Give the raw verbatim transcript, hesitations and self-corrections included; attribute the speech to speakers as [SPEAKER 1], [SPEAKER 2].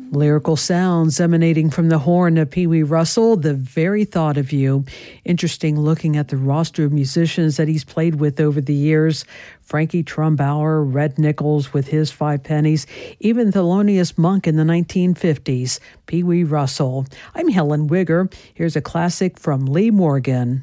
[SPEAKER 1] Lyrical sounds emanating from the horn of Pee Wee Russell, The Very Thought of You. Interesting looking at the roster of musicians that he's played with over the years. Frankie Trumbauer, Red Nichols with his Five Pennies, even Thelonious Monk in the nineteen fifties. Pee Wee Russell. I'm Helen Wigger. Here's a classic from Lee Morgan.